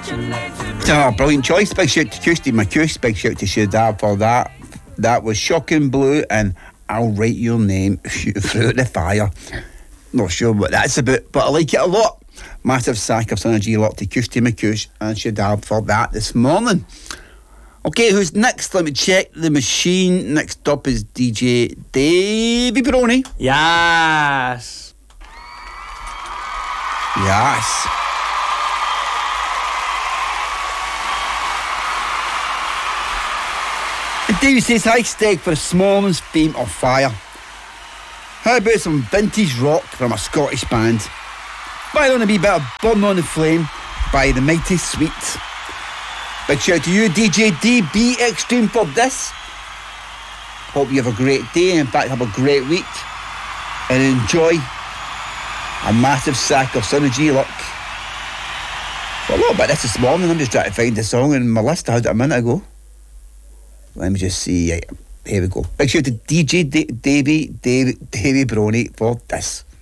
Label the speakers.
Speaker 1: Oh, brilliant choice. Big shout to Kirsty McCuse. Big shout to Shadab for that. That was Shocking Blue and I'll Write Your Name Through the Fire. Not sure what that's about, but I like it a lot. Massive sack of Synergy lot to Kirsty McCuse and Shadab for that this morning. Okay, who's next? Let me check the machine. Next up is DJ Davy Brony.
Speaker 2: Yes.
Speaker 1: Yes. And Davy says, hi Steg, for this morning's Fame or Fire. How about some vintage rock from a Scottish band? By on a wee bit of Burn on the Flame by the Mighty Sweet. Big shout to you, DJ DB Extreme, for this. Hope you have a great day, in fact have a great week, and enjoy a massive sack of Synergy luck. Well, a little bit this morning. I'm just trying to find the song in my list. I had it a minute ago. Let me just see. Here we go. Big shout to DJ Davy Brony for this.